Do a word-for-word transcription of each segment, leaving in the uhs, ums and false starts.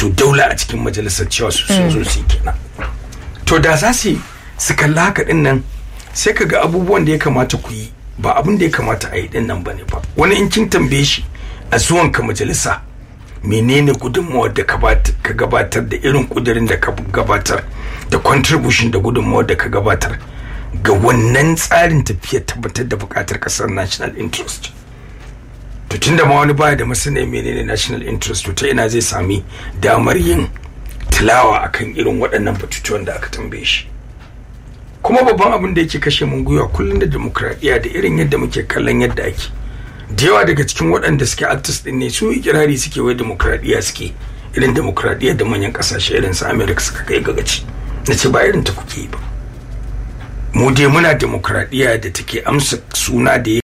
wato daula a cikin majalisar cewa su sun zo su kenan. To da za su su kalla haka din nan sai ka ga abubuwan da ya kamata ku yi ba abin da ya kamata a yi din nan bane ba. Wani in kin tambaye shi a zuwan ka majalisa menene gudunmawar da ka gabatar da irin kudirin da ka gabatar da contribution da gudunmawar da ka gabatar ga wannan tsarin tafiyar tabbatar da bukatar kasar national interest. To tunda ma wani baya da masana menene national interest to ta ina zai sami damar yin tilawa akan irin waɗannan batutuwan da aka tambaye shi. Kuma babban abin da yake kashe mun gwiwa kullum da demokradiyya da irin yadda muke kallon yadda ake da yawa daga cikin waɗanda suke actors din ne su ikirari suke wai demokradiyya suke irin demokradiyya da manyan kasashe irin su America suka kai gagaci. Na ce ba irin ta kuke yi ba. Mu dai muna demokradiyya da take amsa suna da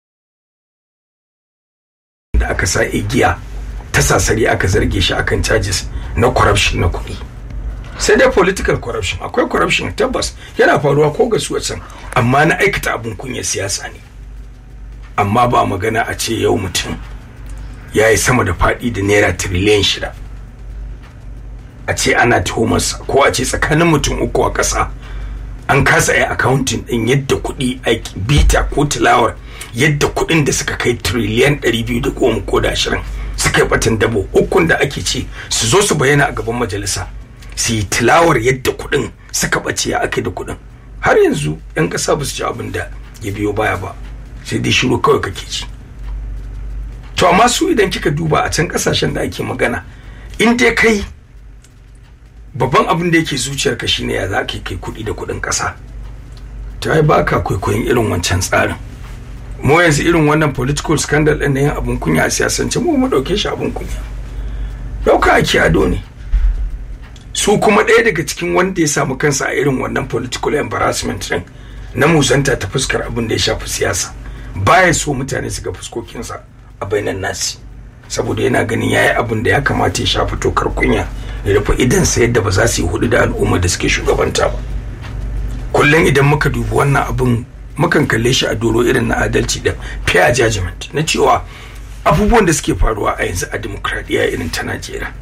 da aka sa igiya ta sasari aka zarge shi akan charges na corruption na kuɗi. Sai dai political corruption, akwai corruption tabbas yana faruwa ko ga su wacan, amma na aikata abun kunya siyasa ne. Amma ba magana a ce yau mutum ya yi sama da faɗi da naira tiriliyan shida. A ce ana tuhumarsa ko a ce tsakanin mutum uku a ƙasa an kasa yi accounting ɗin yadda kuɗi a bita ko tilawar yadda kuɗin da suka kai tiriliyan ɗari biyu da goma ko da ashirin suka yi batan dabo ukun da ake ce su zo su bayyana a gaban majalisa su yi tilawar yadda kuɗin suka ɓace ya ake da kuɗin. Har yanzu 'yan ƙasa ba su ci abin da ya biyo baya ba, sai dai shiru kawai kake ci. To amma su idan kika duba a can ƙasashen da ake magana, in dai kai babban abin da yake zuciyarka shine ya za ka kai kuɗi da kuɗin ƙasa, ta yi baka kwaikwayon irin wancan tsarin. Mu yanzu irin wannan political scandal ɗin na yin abin kunya a siyasance mu mu ɗauke shi abin kunya, ɗauka ake ado ne. Su kuma ɗaya daga cikin wanda ya samu kansa a irin wannan political embarrassment ɗin na musanta ta fuskar abin da ya shafi siyasa, baya so mutane su ga fuskokinsa a bainan nasi, saboda yana ganin yayi abin da ya kamata ya shafi tokar kunya ya rufe idan sa yadda ba za su yi hudu da al'umma da suke shugabanta ba. Kullum idan muka dubi wannan abin mukan kalle shi a doro irin na adalci da fair judgment na cewa abubuwan da suke faruwa a yanzu a demokradiyya irin ta Najeriya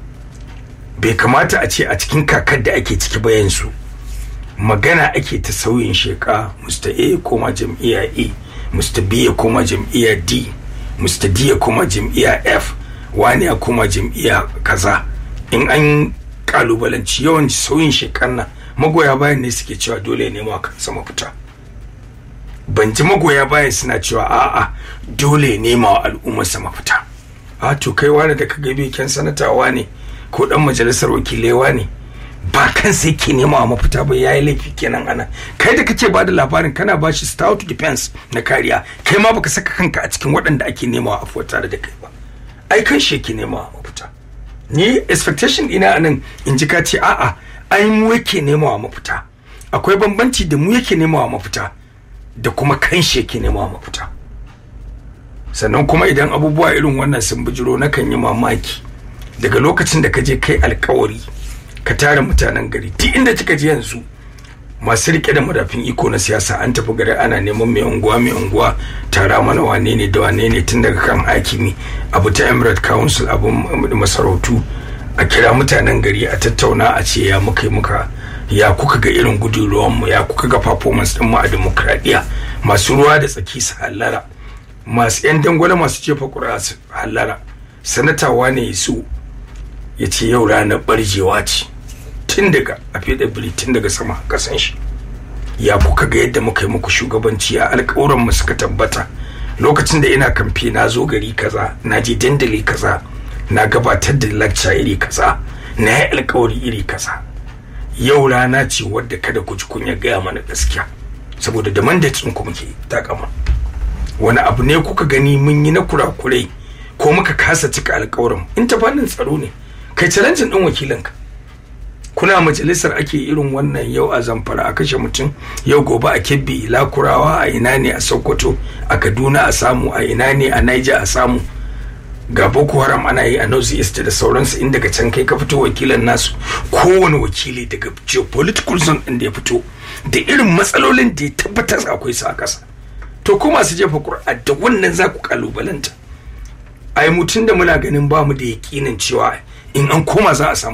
bai kamata a ce a cikin kakar da ake ciki ba yanzu magana ake ta sauyin sheka, Mr. A ya koma jam'iyya A, Mr. B ya koma jam'iyya D, Mr. D ya koma jam'iyya F, wani ya koma jam'iyya kaza. In an kalubalanci yawan sauyin shekan nan magoya bayan ne suke cewa dole ne ma kansa mafita. Ban ji magoya bayan suna cewa a'a dole ne ma al'ummarsa mafita. A to kai wani da kaga bikin sanatawa ne ko dan majalisar wakilewa ne ba kansa yake nema wa mafita ba, yayi laifi kenan ana. Kai da kake bada labarin kana bashi stout defense na kariya, kai ma baka saka kanka a cikin waɗanda ake nema wa afuwa tare da kai ba. Ai kan shi yake nema wa mafita. Ni expectation ina anan in ji ka ce a'a ai mu yake nema wa mafita. Akwai bambanci da mu yake nema wa mafita da kuma kan shi yake nema wa mafita. Sannan kuma idan abubuwa irin wannan sun bijiro na kan yi mamaki daga lokacin da ka je kai alkawari ka tare mutanen gari duk inda kika je yanzu masu rike da madafin iko na siyasa an tafi gari ana neman mai unguwa mai unguwa tara mana wane ne da wane ne tun daga kan hakimi abu ta emirate council abu masarautu a kira mutanen gari a tattauna a ce ya muka muka ya kuka ga irin gudun ruwanmu, ya kuka ga performance din mu a demokradiyya, masu ruwa da tsaki su hallara, masu yan dangwale masu jefa ƙuri'a su hallara. Sanatawa ne su ya ce yau ranar barjewa ce tun daga a fiye tun daga sama kasan shi. Ya kuka ga yadda muka yi muku shugabanci a alƙawuran mu suka tabbata. Lokacin da ina kamfe na zo gari kaza, na je dandali kaza, na gabatar da lecture iri kaza, na yi alƙawari iri kaza. Yau rana ce wadda kada ku ji kunya gaya mana gaskiya, saboda da mandate ɗin ku muke takama. Wani abu ne kuka gani mun yi na kurakurai ko muka kasa cika alƙawarin? In ta fannin tsaro ne kai challenge ɗin wakilanka. Kuna majalisar ake irin wannan yau a Zamfara a kashe mutum, yau gobe a Kebbi, Lakurawa a ina ne a Sokoto, a Kaduna a samu, a ina ne a Niger a samu, ga Boko Haram ana yi a North East da sauransu. In daga can kai ka fito wakilan nasu, kowane wakili daga geopolitical zone ɗin da ya fito da irin matsalolin da ya tabbatar akwai su a ƙasa. To ko masu jefa ƙuri'a da wannan za ku kalubalanta. Ai mutum da muna ganin ba mu da yaƙinin cewa in an koma za a samu